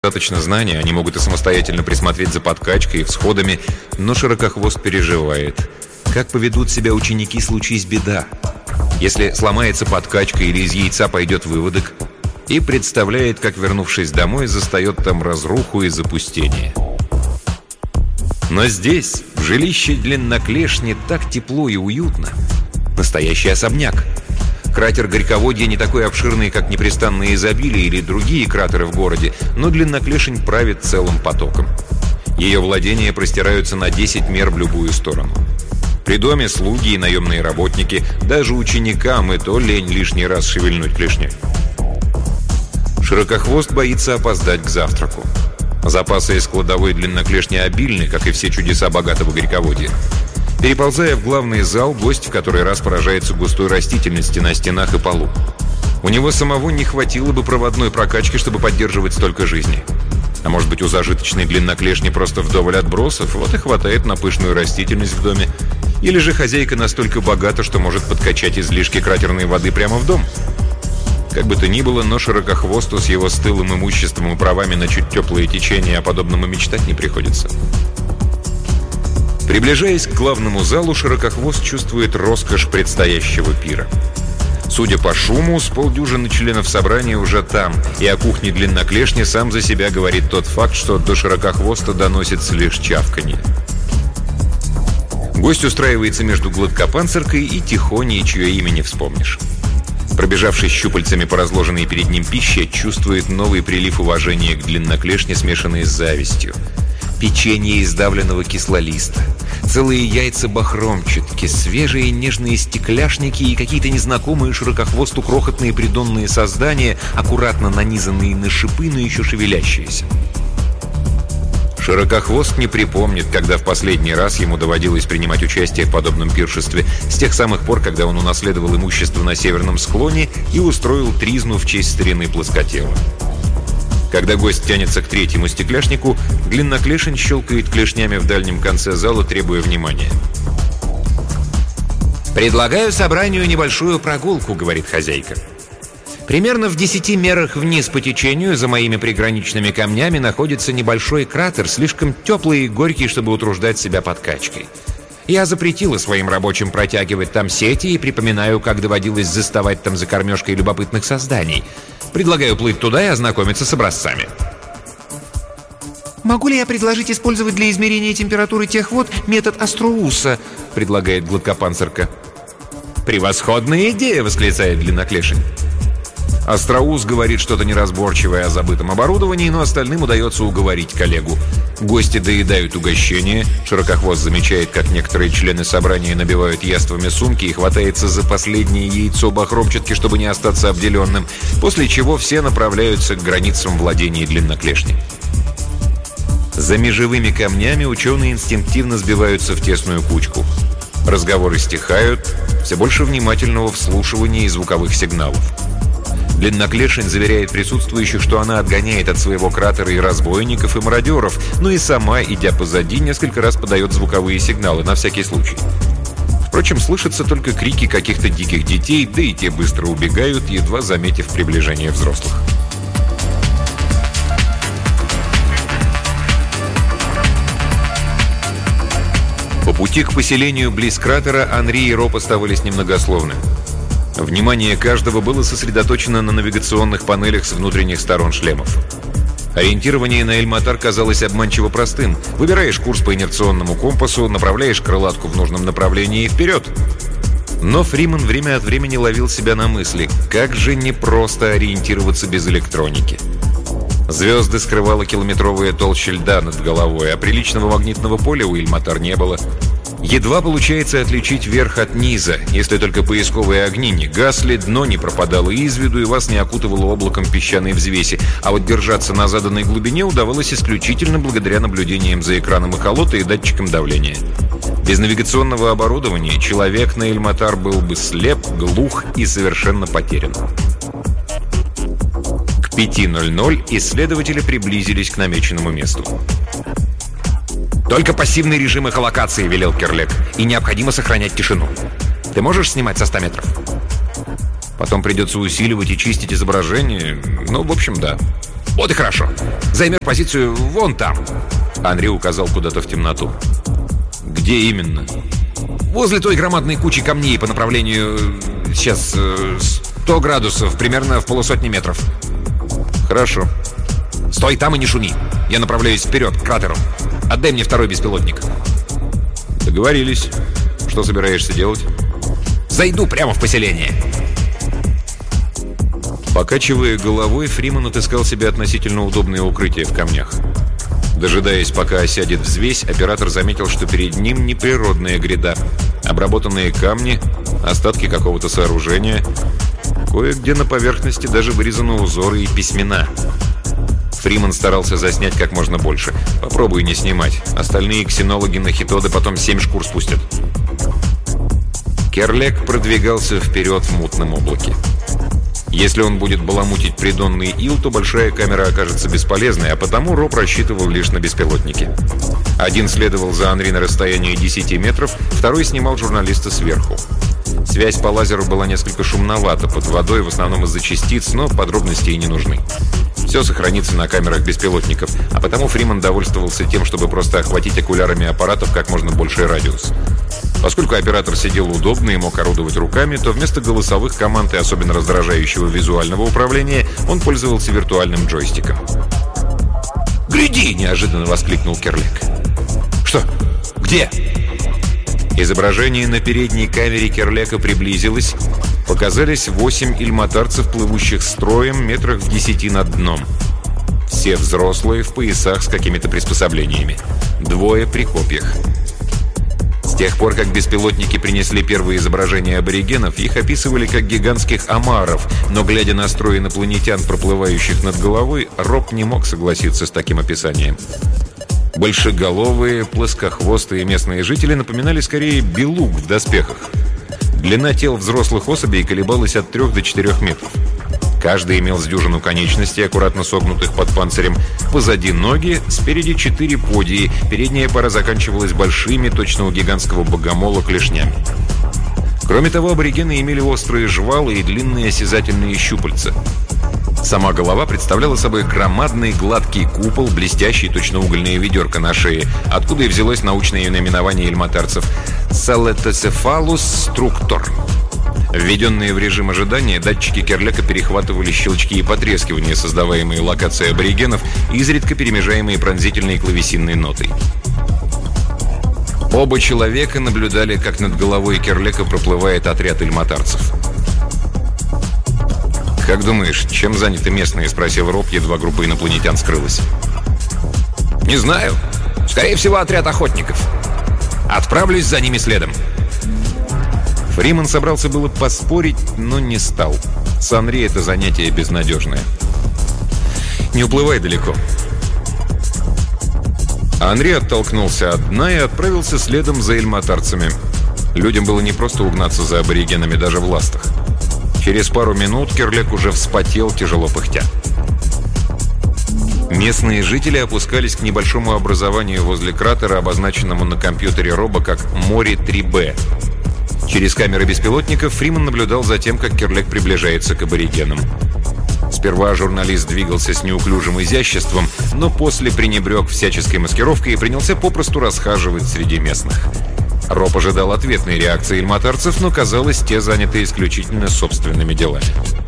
Достаточно знания, они могут и самостоятельно присмотреть за подкачкой и всходами, но Широкохвост переживает. Как поведут себя ученики, случись беда. Если сломается подкачка или из яйца пойдет выводок, и представляет, как, вернувшись домой, застает там разруху и запустение. Но здесь, в жилище Длинноклешни, так тепло и уютно. Настоящий особняк. Кратер Горьководья не такой обширный, как Непрестанное изобилие или другие кратеры в городе, но Длинноклешень правит целым потоком. Ее владения простираются на 10 мер в любую сторону. При доме слуги и наемные работники, даже ученикам и то лень лишний раз шевельнуть клешней. Широкохвост боится опоздать к завтраку. Запасы из кладовой Длинноклешни обильны, как и все чудеса богатого Горьководья. Переползая в главный зал, гость в который раз поражается густой растительности на стенах и полу. У него самого не хватило бы проводной прокачки, чтобы поддерживать столько жизни. А может быть, у зажиточной Длинноклешни просто вдоволь отбросов, вот и хватает на пышную растительность в доме. Или же хозяйка настолько богата, что может подкачать излишки кратерной воды прямо в дом. Как бы то ни было, но Широкохвосту с его стылым имуществом и правами на чуть теплое течение о подобном и мечтать не приходится. Приближаясь к главному залу, Широкохвост чувствует роскошь предстоящего пира. Судя по шуму, с полдюжины членов собрания уже там, и о кухне Длинноклешни сам за себя говорит тот факт, что до Широкохвоста доносится лишь чавканье. Гость устраивается между Гладкопанциркой и Тихоней, чье имя не вспомнишь. Пробежавшись щупальцами по разложенной перед ним пище, чувствует новый прилив уважения к Длинноклешне, смешанный с завистью. Печенье из давленного кислолиста, целые яйца бахромчатки, свежие нежные стекляшники и какие-то незнакомые Широкохвосту крохотные придонные создания, аккуратно нанизанные на шипы, но еще шевелящиеся. Широкохвост не припомнит, когда в последний раз ему доводилось принимать участие в подобном пиршестве, с тех самых пор, когда он унаследовал имущество на северном склоне и устроил тризну в честь старины Плоскотела. Когда гость тянется к третьему стекляшнику, Длинноклешень щелкает клешнями в дальнем конце зала, требуя внимания. «Предлагаю собранию небольшую прогулку», — говорит хозяйка. «Примерно в 10 мерах вниз по течению, за моими приграничными камнями, находится небольшой кратер, слишком теплый и горький, чтобы утруждать себя подкачкой. Я запретила своим рабочим протягивать там сети и припоминаю, как доводилось заставать там за кормежкой любопытных созданий. Предлагаю плыть туда и ознакомиться с образцами». «Могу ли я предложить использовать для измерения температуры тех вод метод Астроуса?» — предлагает Гладкопанцирка. «Превосходная идея!» — восклицает Длинноклешень. Астроус говорит что-то неразборчивое о забытом оборудовании, но остальным удается уговорить коллегу. Гости доедают угощение. Широкохвост замечает, как некоторые члены собрания набивают яствами сумки и хватается за последнее яйцо бахромчатки, чтобы не остаться обделенным, после чего все направляются к границам владения Длинноклешни. За межевыми камнями ученые инстинктивно сбиваются в тесную кучку. Разговоры стихают, все больше внимательного вслушивания и звуковых сигналов. Длинноклешень заверяет присутствующих, что она отгоняет от своего кратера и разбойников, и мародеров, но и сама, идя позади, несколько раз подает звуковые сигналы, на всякий случай. Впрочем, слышатся только крики каких-то диких детей, да и те быстро убегают, едва заметив приближение взрослых. По пути к поселению близ кратера Анри и Роб оставались немногословны. Внимание каждого было сосредоточено на навигационных панелях с внутренних сторон шлемов. Ориентирование на Эльматар казалось обманчиво простым. Выбираешь курс по инерционному компасу, направляешь крылатку в нужном направлении и вперед. Но Фриман время от времени ловил себя на мысли, как же непросто ориентироваться без электроники. Звезды скрывала километровая толща льда над головой, а приличного магнитного поля у Эльматар не было. Едва получается отличить верх от низа, если только поисковые огни не гасли, дно не пропадало из виду и вас не окутывало облаком песчаной взвеси, а вот держаться на заданной глубине удавалось исключительно благодаря наблюдениям за экраном эхолота и датчикам давления. Без навигационного оборудования человек на Эльматар был бы слеп, глух и совершенно потерян. К 5:00 исследователи приблизились к намеченному месту. «Только пассивный режим эхолокации», — велел Керлек, — «и необходимо сохранять тишину. Ты можешь снимать со 100 метров?» Потом придется усиливать и чистить изображение. Ну, в общем, да. Вот и хорошо. Займешь позицию вон там. Анри указал куда-то в темноту. Где именно? Возле той громадной кучи камней по направлению... Сейчас 100 градусов, примерно в 150 метров. Хорошо. Стой там и не шуми. Я направляюсь вперед, к кратеру. Отдай мне второй беспилотник. Договорились. Что собираешься делать? Зайду прямо в поселение. Покачивая головой, Фриман отыскал себе относительно удобное укрытие в камнях. Дожидаясь, пока осядет взвесь, оператор заметил, что перед ним неприродная гряда. Обработанные камни, остатки какого-то сооружения. Кое-где на поверхности даже вырезаны узоры и письмена. Фриман старался заснять как можно больше. Попробуй не снимать. Остальные ксенологи на Хитоды потом 7 шкур спустят. Керлек продвигался вперед в мутном облаке. Если он будет баламутить придонный ил, то большая камера окажется бесполезной, а потому Роб рассчитывал лишь на беспилотники. Один следовал за Анри на расстоянии 10 метров, второй снимал журналиста сверху. Связь по лазеру была несколько шумновата, под водой в основном из-за частиц, но подробности и не нужны. Все сохранится на камерах беспилотников, а потому Фриман довольствовался тем, чтобы просто охватить окулярами аппаратов как можно больший радиус. Поскольку оператор сидел удобно и мог орудовать руками, то вместо голосовых команд и особенно раздражающего визуального управления он пользовался виртуальным джойстиком. «Гляди!» – неожиданно воскликнул Керлек. «Что? Где?» Изображение на передней камере Керлека приблизилось. Показались 8 ильматарцев, плывущих строем метрах в 10 над дном. Все взрослые, в поясах с какими-то приспособлениями. 2 при копьях. С тех пор, как беспилотники принесли первые изображения аборигенов, их описывали как гигантских омаров, но, глядя на строй инопланетян, проплывающих над головой, Роб не мог согласиться с таким описанием. Большеголовые, плоскохвостые местные жители напоминали скорее белуг в доспехах. Длина тел взрослых особей колебалась от 3 до 4 метров. Каждый имел с дюжину конечностей, аккуратно согнутых под панцирем. Позади ноги, спереди 4 подии. Передняя пара заканчивалась большими, точно у гигантского богомола, клешнями. Кроме того, аборигены имели острые жвалы и длинные осязательные щупальца. Сама голова представляла собой громадный гладкий купол, блестящий, точно угольное ведерко на шее, откуда и взялось научное наименование ильматарцев «Салетоцефалус структор». Введенные в режим ожидания, датчики Керлека перехватывали щелчки и потрескивания, создаваемые локацией аборигенов, изредка перемежаемые пронзительной клавесинной нотой. Оба человека наблюдали, как над головой Керлека проплывает отряд ильматарцев. «Как думаешь, чем заняты местные?» – спросил Роб, едва группа инопланетян скрылась. «Не знаю. Скорее всего, отряд охотников. Отправлюсь за ними следом». Фриман собрался было поспорить, но не стал. С Анри это занятие безнадежное. «Не уплывай далеко». Анри оттолкнулся от дна и отправился следом за ильматарцами. Людям было непросто угнаться за аборигенами даже в ластах. Через пару минут Керлек уже вспотел, тяжело пыхтя. Местные жители опускались к небольшому образованию возле кратера, обозначенному на компьютере Роба как «Море 3Б». Через камеры беспилотников Фриман наблюдал за тем, как Керлек приближается к аборигенам. Сперва журналист двигался с неуклюжим изяществом, но после пренебрег всяческой маскировкой и принялся попросту расхаживать среди местных. Роб ожидал ответной реакции ильматарцев, но, казалось, те заняты исключительно собственными делами.